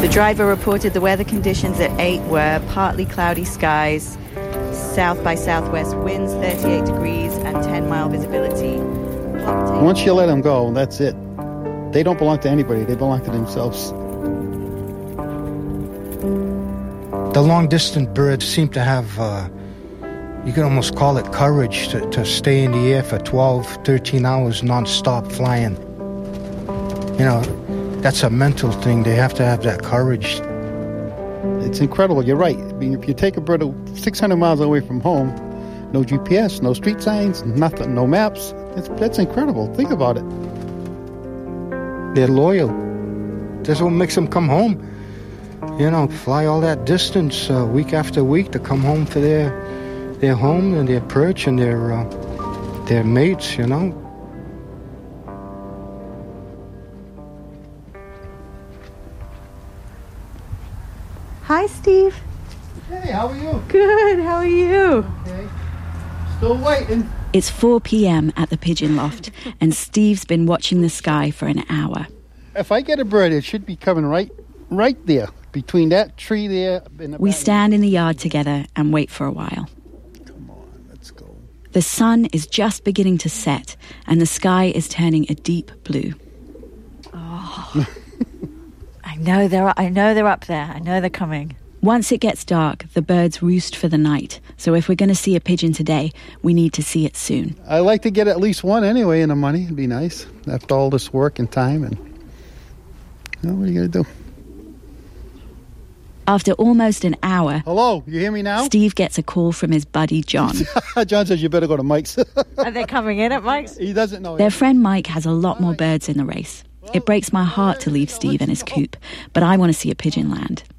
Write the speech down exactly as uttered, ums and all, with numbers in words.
The driver reported the weather conditions at eight were partly cloudy skies, south by southwest winds, thirty-eight degrees, and ten mile visibility. Once you let them go, that's it. They don't belong to anybody. They belong to themselves. The long-distance birds seem to have, uh, you could almost call it courage to, to stay in the air for twelve, thirteen hours non-stop flying. You know, that's a mental thing. They have to have that courage. It's incredible. You're right. I mean, if you take a bird six hundred miles away from home, no G P S, no street signs, nothing, no maps, it's, that's incredible. Think about it. They're loyal. That's what makes them come home. You know, fly all that distance uh, week after week to come home to their their home and their perch and their uh, their mates, you know. Hi, Steve. Hey, how are you? Good, how are you? Okay. Still waiting. It's four p.m. at the Pigeon Loft, and Steve's been watching the sky for an hour. If I get a bird, it should be coming right right there, between that tree there. And the We back. stand in the yard together and wait for a while. Come on, let's go. The sun is just beginning to set, and the sky is turning a deep blue. Oh, I know they're. I know they're up there. I know they're coming. Once it gets dark, the birds roost for the night. So if we're going to see a pigeon today, we need to see it soon. I like to get at least one anyway in the money. It'd be nice after all this work and time. And you know, what are you going to do? After almost an hour... Hello, you hear me now? Steve gets a call from his buddy, John. John says you better go to Mike's. Are they coming in at Mike's? He doesn't know. Their friend Mike has a lot more birds in the race. It breaks my heart to leave Steve in his coop, but I want to see a pigeon land.